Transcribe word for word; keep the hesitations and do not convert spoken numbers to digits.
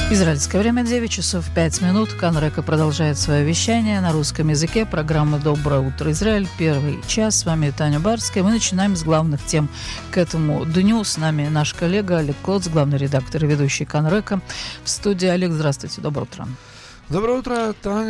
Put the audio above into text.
Израильское время девять часов пять минут. Канрека продолжает свое вещание на русском языке. Программа «Доброе утро, Израиль». Первый час. С вами Таня Барская. Мы начинаем с главных тем к этому дню. С нами наш коллега Олег Клоц, главный редактор и ведущий Канрека. В студии Олег, здравствуйте, доброе утро. Доброе утро, Таня.